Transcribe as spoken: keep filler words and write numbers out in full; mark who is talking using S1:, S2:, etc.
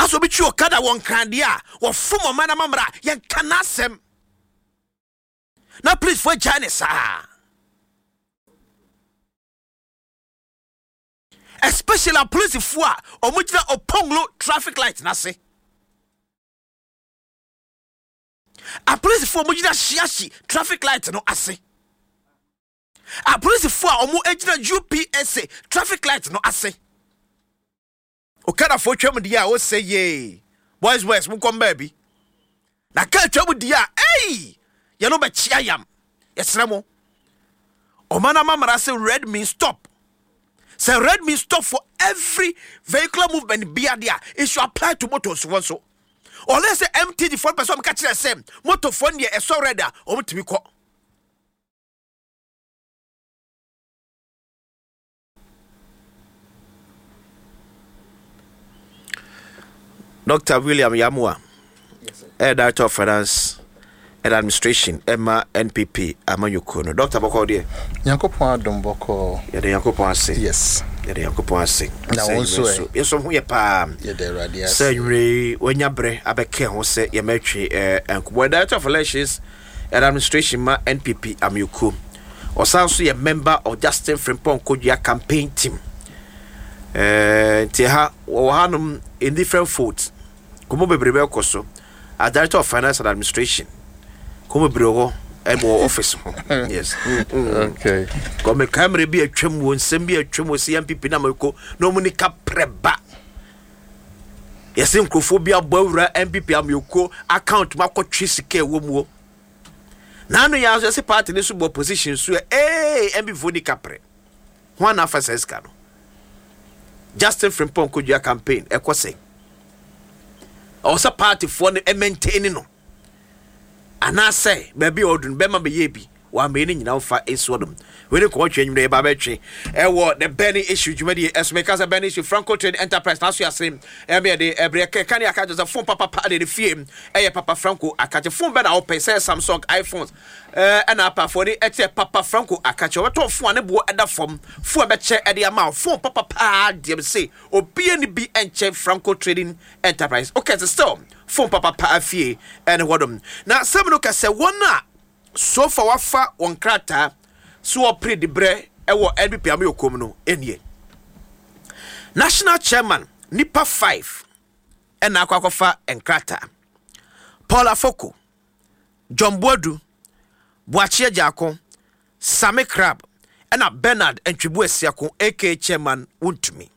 S1: aso bi chi okada won krandia wo fomo mana mamra yen kanasem na please for Janice especially a police for omujira oponglo traffic light na se a police for omujira shiashi traffic light no ase a police for omu ejira U P S A traffic light no ase okada for twem dia o say ye boys boys mu come baby na ka twem dia eh ye no be chia yam yesremo omana mamara say red means stop. Say red means stop for every vehicular movement be there. It should apply to motors also. Or let's say empty the front person catch the same. Motor phone here is so red or to be caught. Doctor William Yamua, yes, Head Director of Finance and Administration, Emma N P P, Amanyukono. Doctor Boko, dear.
S2: Yankopon Domboko.
S1: Yeah, the Yankopon say.
S2: Yes.
S1: Yeah, the Yankopon say.
S2: Now also,
S1: yes, so who ya pam.
S2: Yeah, the radius.
S1: Say, when ya bre, abeke, who say, ya metri, and Director of Relations and Administration, Ma N P P, Amyuko. Or sounds a member of Justin Frimpong Kodia campaign team. Uh, Teha, or Hanum in different foods. Como Bebrebe Koso, a Director of Finance and Administration. Come bro and more office. Yes.
S2: Okay.
S1: Come camera be a trim won send be a trim with C M P Pinamco, no monica preba. Yes, Incophobia Bora M P P Amuko account Marco Trisike Womo. Nano yas as a part in this position, so eh, M B Voni Capre. One after Sescano. Justin Frimpong could your campaign, Equase. Also party for the maintaining. And I say, baby, Odin, Bema be yebi, one meaning now for a swordom. When you call change the babatry, and what the Benny issue, you made as make us a Benny issue, Franco Trade Enterprise, now you are saying, Emmy, the Ebreka, can you catch a phone papa party the film, eh, Papa Franco, I catch a phone better, I'll pay Samsung iPhones, uh, and up for the ex Papa Franco, I catch a two for one board at the form, four betcha at the amount, four Papa Pa, D M C, or B N B and Chef Franco Trading Enterprise. Okay, the storm. Phone papa pa afie and wadom. Now some look at say one so far wafa one krata so pre de bre e wo N P P Amukom no enie. National chairman Nipa five and akwakofa enkrata. Paul Afoko, John Boadu, Boachie Jako, Sami Crab and a Bernard and Tribu Esiako aka chairman Untumi.